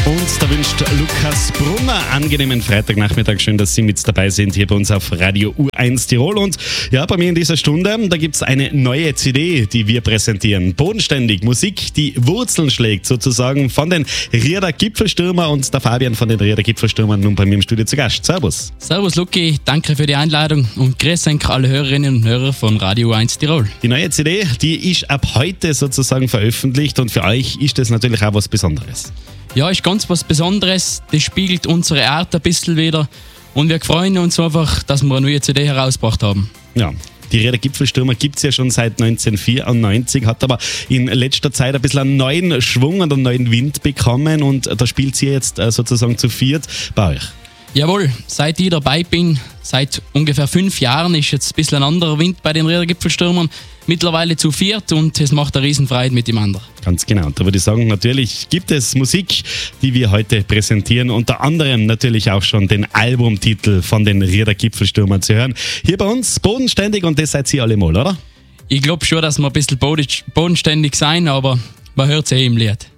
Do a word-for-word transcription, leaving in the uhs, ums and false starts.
Und da wünscht Lukas Brunner angenehmen Freitagnachmittag. Schön, dass Sie mit dabei sind hier bei uns auf Radio U eins Tirol. Und ja, bei mir in dieser Stunde, da gibt es eine neue C D, die wir präsentieren. Bodenständig, Musik, die Wurzeln schlägt sozusagen von den Rieder Gipfelstürmer. Und der Fabian von den Rieder Gipfelstürmern nun bei mir im Studio zu Gast. Servus. Servus Luki, danke für die Einladung und grüß euch alle Hörerinnen und Hörer von Radio U eins Tirol. Die neue C D, die ist ab heute sozusagen veröffentlicht und für euch ist das natürlich auch was Besonderes. Ja, ist ganz was Besonderes. Das spiegelt unsere Art ein bisschen wieder. Und wir freuen uns einfach, dass wir eine neue C D herausgebracht haben. Ja. Die Rieder Gipfelstürmer gibt es ja schon seit neunzehnhundertvierundneunzig, hat aber in letzter Zeit ein bisschen einen neuen Schwung und einen neuen Wind bekommen und da spielt sie jetzt sozusagen zu viert bei euch. Jawohl, seit ich dabei bin, seit ungefähr fünf Jahren, ist jetzt ein bisschen ein anderer Wind bei den Rieder Gipfelstürmern. Mittlerweile zu viert und es macht eine Riesenfreude mit dem anderen. Ganz genau. Und da würde ich sagen, natürlich gibt es Musik, die wir heute präsentieren. Unter anderem natürlich auch schon den Albumtitel von den Rieder Gipfelstürmern zu hören. Hier bei uns bodenständig und das seid ihr alle mal, oder? Ich glaube schon, dass wir ein bisschen bodenständig sein, aber man hört es eh im Lied.